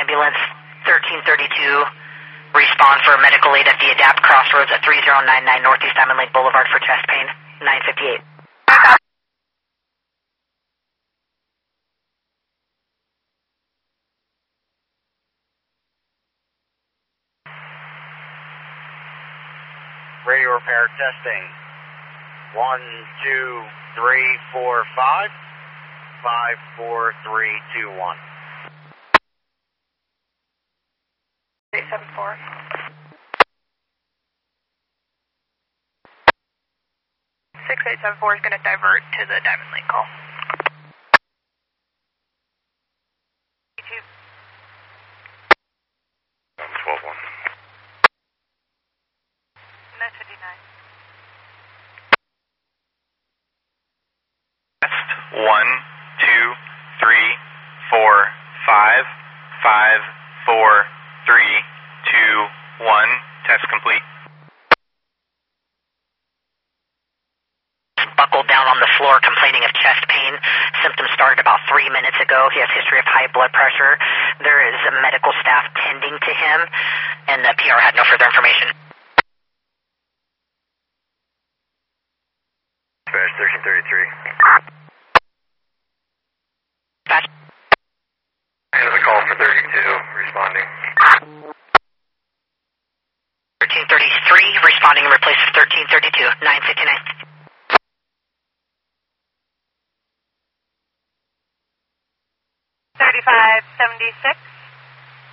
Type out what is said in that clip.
ambulance 1332, respond for medical aid at the Adapt Crossroads at 3099 Northeast Diamond Lake Boulevard for chest pain, 958. Radio repair testing. 1, 2, 3, 4, 5. 5, 4, 3, 2, 1. 874. 6874 is going to divert to the Diamond Lake call. 12-1. 959. Test 1, 2, 3, 4, 5, 5, 4, 3, 2, 1. Test complete. Buckled down on the floor complaining of chest pain. Symptoms started about 3 minutes ago. He has history of high blood pressure. There is a medical staff tending to him, and the PR had no further information. Dispatch 1333. Dispatch. There's a call for 32, responding. 1333, responding in replace of 1332, 959. 3576.